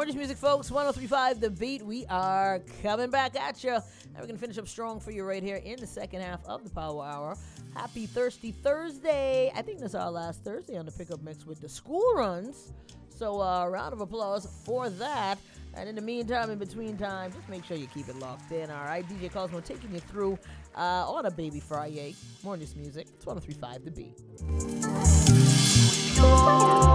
More Just Music, folks. 103.5 The Beat. We are coming back at you. And we're going to finish up strong for you right here in the second half of the Power Hour. Happy Thirsty Thursday. I think that's our last Thursday on the Pickup Mix with the school runs. So a round of applause for that. And in the meantime, in between time, just make sure you keep it locked in. All right, DJ Cosmo taking you through on a Baby Friday. More Just Music. It's 103.5 The Beat.